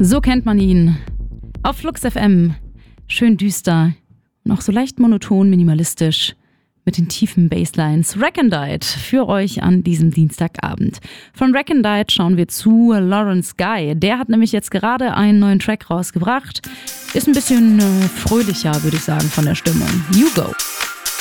So kennt man ihn. Auf Flux FM. Schön düster, noch so leicht monoton, minimalistisch, mit den tiefen Basslines. Recondite für euch an diesem Dienstagabend. Von Recondite schauen wir zu Lawrence Guy. Der hat nämlich jetzt gerade einen neuen Track rausgebracht. Ist ein bisschen fröhlicher, würde ich sagen, von der Stimmung. You Go.